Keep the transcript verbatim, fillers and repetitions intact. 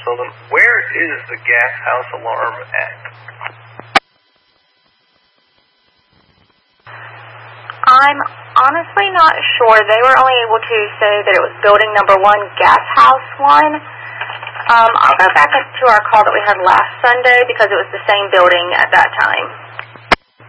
Office Building. Where is the gas house alarm at? I'm honestly not sure. They were only able to say that it was building number one, gas house one. Um, I'll go back to our call that we had last Sunday because it was the same building at that time.